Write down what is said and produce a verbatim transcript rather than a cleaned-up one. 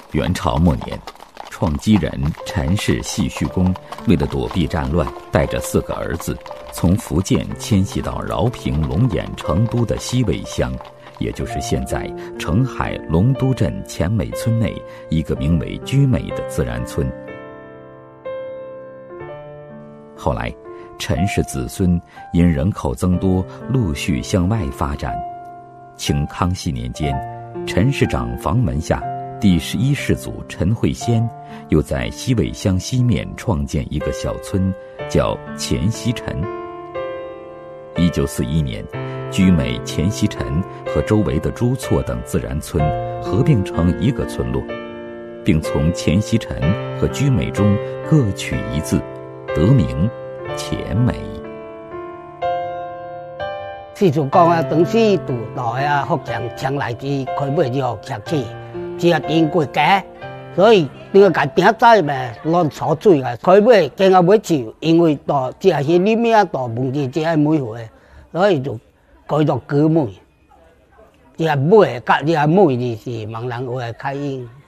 元朝末年，创基人陈氏系虚公为了躲避战乱，带着四个儿子从福建迁徙到饶平、龙眼、成都的西尾乡，也就是现在澄海龙都镇前美村内一个名为居美的自然村。后来陈氏子孙因人口增多，陆续向外发展。清康熙年间，陈氏长房门下第十一世祖陈慧仙又在西尾乡西面创建一个小村，叫前西陈。一九四一年，居美、前西陈和周围的朱厝等自然村合并成一个村落，并从前西陈和居美中各取一字，得名前美。 四处讲啊，当时拄到啊福建抢来之开买之后客气，只啊经过家，所以你个家顶仔呗乱炒水啊，开买经啊买酒，因为到只是里面啊到问题只系每回，所以就改做割梅。只系买，甲只系梅就是盲人话开音。